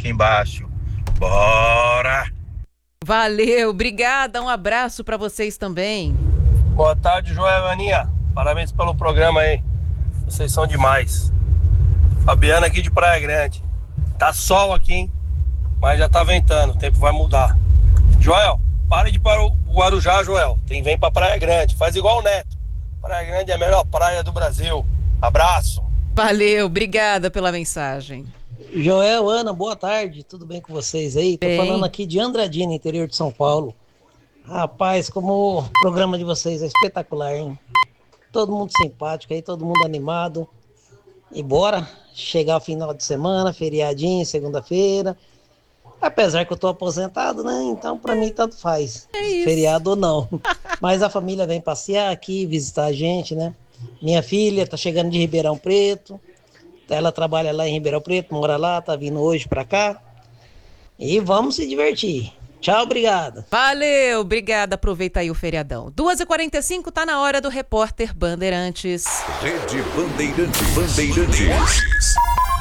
aqui embaixo. Bora! Valeu, obrigada, um abraço pra vocês também. Boa tarde, Joel e Aninha. Parabéns pelo programa aí. Vocês são demais. Fabiana aqui de Praia Grande. Tá sol aqui, hein? Mas já tá ventando, o tempo vai mudar. Joel, para de ir para o Guarujá, Joel. Vem pra Praia Grande. Faz igual o Neto. Praia Grande é a melhor praia do Brasil. Abraço. Valeu, obrigada pela mensagem. Joel, Ana, boa tarde. Tudo bem com vocês aí? Tô falando aqui de Andradina, interior de São Paulo. Rapaz, como o programa de vocês é espetacular, hein? Todo mundo simpático aí, todo mundo animado. E bora chegar ao final de semana, feriadinho, segunda-feira. Apesar que eu tô aposentado, né? Então pra mim tanto faz. Feriado ou não. Mas a família vem passear aqui, visitar a gente, né? Minha filha tá chegando de Ribeirão Preto. Ela trabalha lá em Ribeirão Preto, mora lá, tá vindo hoje pra cá. E vamos se divertir. Tchau, obrigada. Valeu, obrigada. Aproveita aí o feriadão. 2h45, tá na hora do Repórter Bandeirantes. Rede Bandeirantes.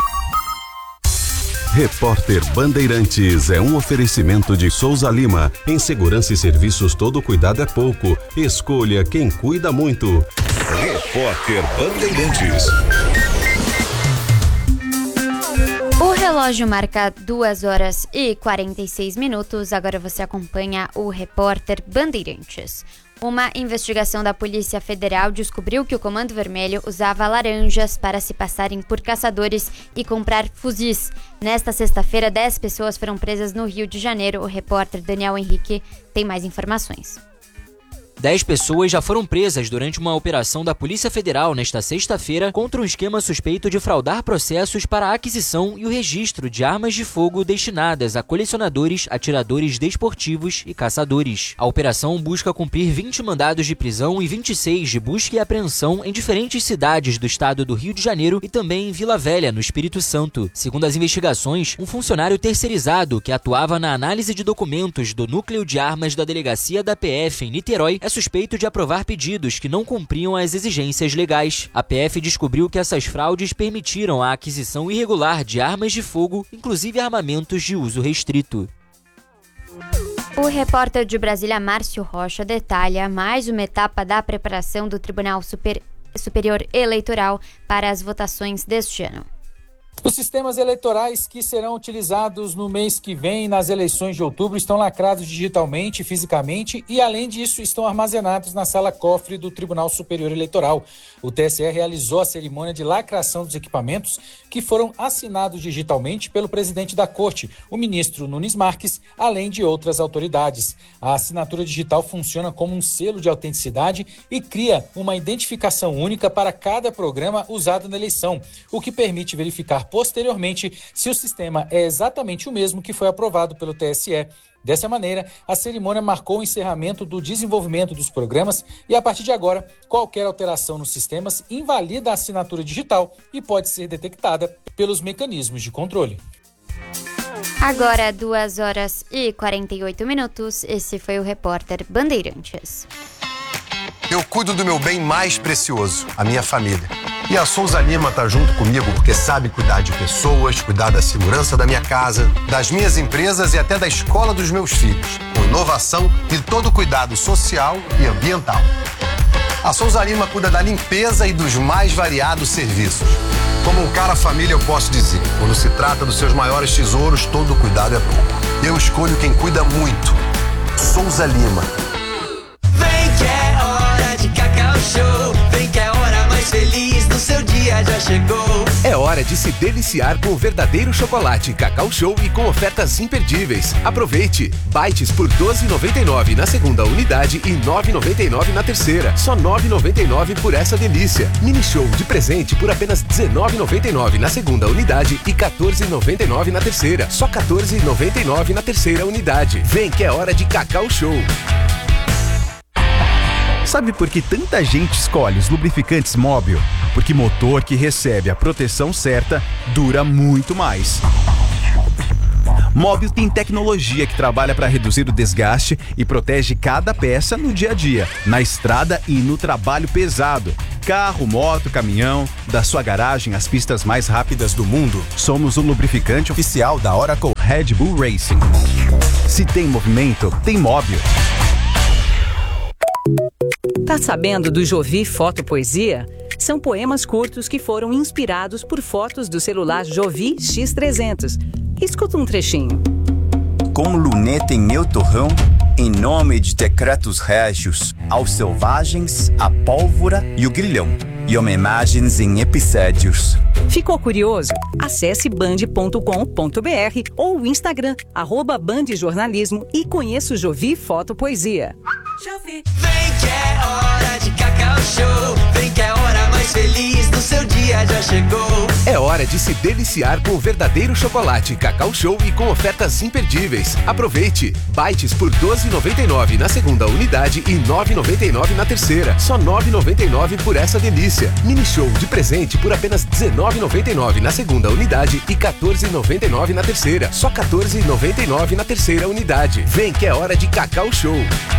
Repórter Bandeirantes é um oferecimento de Souza Lima. Em segurança e serviços, todo cuidado é pouco. Escolha quem cuida muito. Repórter Bandeirantes. O relógio marca 2h46. Agora você acompanha o Repórter Bandeirantes. Uma investigação da Polícia Federal descobriu que o Comando Vermelho usava laranjas para se passarem por caçadores e comprar fuzis. Nesta sexta-feira, 10 pessoas foram presas no Rio de Janeiro. O repórter Daniel Henrique tem mais informações. 10 pessoas já foram presas durante uma operação da Polícia Federal nesta sexta-feira contra um esquema suspeito de fraudar processos para a aquisição e o registro de armas de fogo destinadas a colecionadores, atiradores desportivos e caçadores. A operação busca cumprir 20 mandados de prisão e 26 de busca e apreensão em diferentes cidades do estado do Rio de Janeiro e também em Vila Velha, no Espírito Santo. Segundo as investigações, um funcionário terceirizado que atuava na análise de documentos do Núcleo de Armas da Delegacia da PF em Niterói é suspeito de aprovar pedidos que não cumpriam as exigências legais. A PF descobriu que essas fraudes permitiram a aquisição irregular de armas de fogo, inclusive armamentos de uso restrito. O repórter de Brasília, Márcio Rocha, detalha mais uma etapa da preparação do Tribunal Superior Eleitoral para as votações deste ano. Os sistemas eleitorais que serão utilizados no mês que vem nas eleições de outubro estão lacrados digitalmente, fisicamente e, além disso, estão armazenados na sala cofre do Tribunal Superior Eleitoral. O TSE realizou a cerimônia de lacração dos equipamentos que foram assinados digitalmente pelo presidente da Corte, o ministro Nunes Marques, além de outras autoridades. A assinatura digital funciona como um selo de autenticidade e cria uma identificação única para cada programa usado na eleição, o que permite verificar posteriormente se o sistema é exatamente o mesmo que foi aprovado pelo TSE. Dessa maneira, a cerimônia marcou o encerramento do desenvolvimento dos programas e, a partir de agora, qualquer alteração nos sistemas invalida a assinatura digital e pode ser detectada pelos mecanismos de controle. Agora, 2h48. Esse foi o Repórter Bandeirantes. Eu cuido do meu bem mais precioso, a minha família. E a Souza Lima tá junto comigo porque sabe cuidar de pessoas, cuidar da segurança da minha casa, das minhas empresas e até da escola dos meus filhos, com inovação e todo cuidado social e ambiental. A Souza Lima cuida da limpeza e dos mais variados serviços. Como um cara família, eu posso dizer, quando se trata dos seus maiores tesouros, todo cuidado é pouco. Eu escolho quem cuida muito. Souza Lima. Vem que é hora de Cacau Show. Vem que é a hora mais feliz do seu dia já chegou. É hora de se deliciar com o verdadeiro chocolate Cacau Show e com ofertas imperdíveis. Aproveite! Bites por R$ 12,99 na segunda unidade e R$ 9,99 na terceira. Só R$ 9,99 por essa delícia. Mini Show de presente por apenas R$ 19,99 na segunda unidade e R$ 14,99 na terceira. Só R$ 14,99 na terceira unidade. Vem que é hora de Cacau Show. Sabe por que tanta gente escolhe os lubrificantes Móbil? Porque motor que recebe a proteção certa dura muito mais. Móbil tem tecnologia que trabalha para reduzir o desgaste e protege cada peça no dia a dia, na estrada e no trabalho pesado. carro, moto, caminhão, da sua garagem às pistas mais rápidas do mundo, somos o lubrificante oficial da Oracle Red Bull Racing. Se tem movimento, tem Móbil. Tá sabendo do Jovi Fotopoesia? São poemas curtos que foram inspirados por fotos do celular Jovi X300. Escuta um trechinho. Com luneta em meu torrão, em nome de decretos régios, aos selvagens, a pólvora e o grilhão, e homenagens em epissédios. Ficou curioso? Acesse band.com.br ou o Instagram, @bandjornalismo e conheça o Jovi Fotopoesia. Vem que é hora de Cacau Show. Vem que é a hora mais feliz do seu dia já chegou. É hora de se deliciar com o verdadeiro chocolate Cacau Show e com ofertas imperdíveis. Aproveite! Bites por R$ 12,99 na segunda unidade e R$ 9,99 na terceira. Só R$ 9,99 por essa delícia. Mini show de presente por apenas R$ 19,99 na segunda unidade e R$ 14,99 na terceira. Só R$ 14,99 na terceira unidade. Vem que é hora de Cacau Show.